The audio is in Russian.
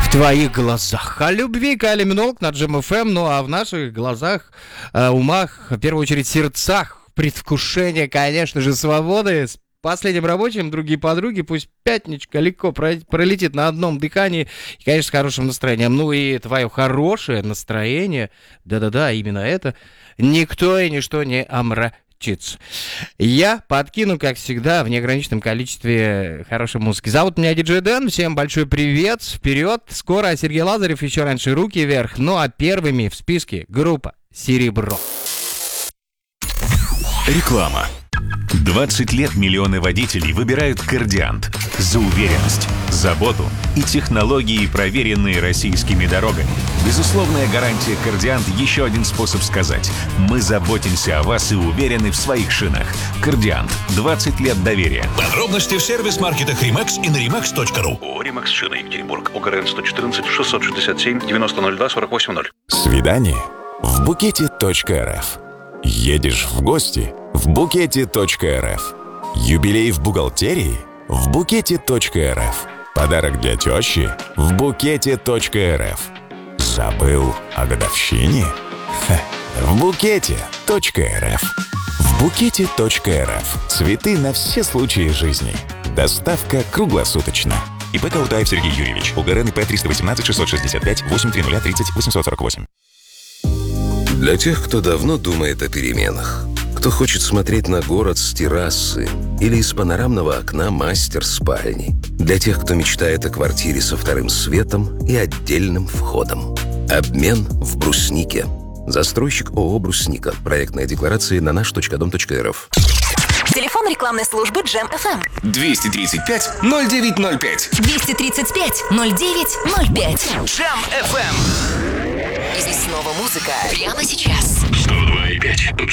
В твоих глазах. О любви Кайли Миноуг на Джем ФМ, ну а в наших глазах, умах, в первую очередь сердцах, предвкушение, конечно же, свободы. С последним рабочим, другие подруги, пусть пятничка легко пролетит на одном дыхании, и, конечно, с хорошим настроением. Ну и твое хорошее настроение, да-да-да, именно это, никто и ничто не омрачит. Я подкину, как всегда, в неограниченном количестве хорошей музыки. Зовут меня Диджей Дэн, всем большой привет, вперед. Скоро Сергей Лазарев, еще раньше руки вверх. Ну а первыми в списке группа «Серебро». Реклама. 20 лет миллионы водителей выбирают «Кардиант» за уверенность, заботу и технологии, проверенные российскими дорогами. Безусловная гарантия «Кардиант» — еще один способ сказать: мы заботимся о вас и уверены в своих шинах. «Кардиант» — 20 лет доверия. Подробности в сервис-маркетах Rimax и на rimax.ru. ООО «Римакс Шины», Екатеринбург, ОГРН 114 667 9002 480. Свидание в букете.рф. Едешь в гости в букете.рф. Юбилей в бухгалтерии в букете.рф. Подарок для тещи в букете.рф. Забыл о годовщине? В букете.рф. В букете.рф. Цветы на все случаи жизни. Доставка круглосуточно. ИП Каутаев Сергей Юрьевич. ОГРН ИП 318 665 830 30 848. Для тех, кто давно думает о переменах, кто хочет смотреть на город с террасы или из панорамного окна мастер-спальни, для тех, кто мечтает о квартире со вторым светом и отдельным входом. Обмен в бруснике. Застройщик ООО «Брусника». Проектная декларация на наш.дом.рф. Телефон рекламной службы Джем ФМ. 235 0905. 235 0905. Джем ФМ. Здесь снова музыка. Прямо сейчас. 102,5.